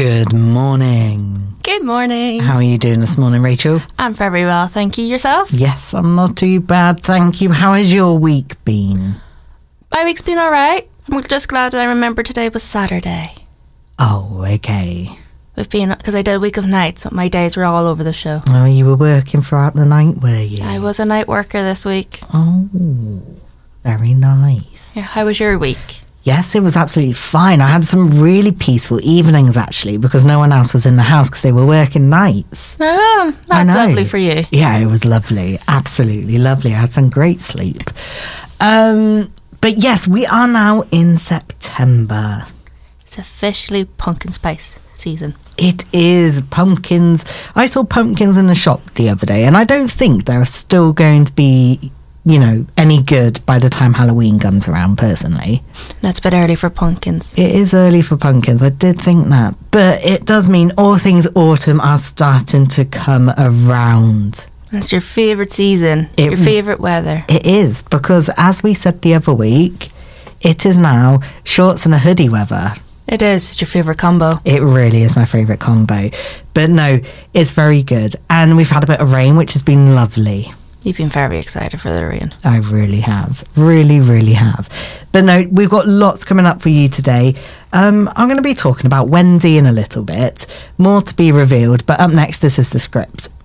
Good morning. Good morning. How are you doing this morning, Rachel? I'm very well, thank you. Yourself? Yes, I'm not too bad, thank you. How has your week been? My week's been alright. I'm just glad that I remember today was Saturday. Oh, okay. Because I did a week of nights, so my days were all over the show. Oh, you were working throughout the night, were you? I was a night worker this week. Oh, very nice. Yeah, how was your week? Yes, it was absolutely fine. I had some really peaceful evenings, actually, because no one else was in the house because they were working nights. Oh, that's lovely for you. Yeah, it was lovely. Absolutely lovely. I had some great sleep. But yes, we are now in September. It's officially pumpkin spice season. It is pumpkins. I saw pumpkins in the shop the other day, and I don't think they're still going to be, any good by the time Halloween comes around, personally. That's a bit early for pumpkins. It is early for pumpkins. I did think that. But it does mean all things autumn are starting to come around. It's your favourite season, your favourite weather. It is, because as we said the other week, it is now shorts and a hoodie weather. It is. It's your favourite combo. It really is my favourite combo. But no, it's very good. And we've had a bit of rain, which has been lovely. You've been very excited for the rain. I really have. Really, really have. But no, we've got lots coming up for you today. I'm going to be talking about Wendy in a little bit. More to be revealed. But up next, this is the script.